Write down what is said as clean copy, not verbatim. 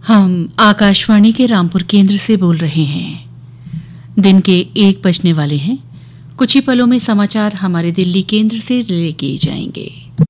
हम आकाशवाणी के रामपुर केंद्र से बोल रहे हैं। दिन के 1 बजने वाले हैं। कुछ ही पलों में समाचार हमारे दिल्ली केंद्र से रिले किए जाएंगे।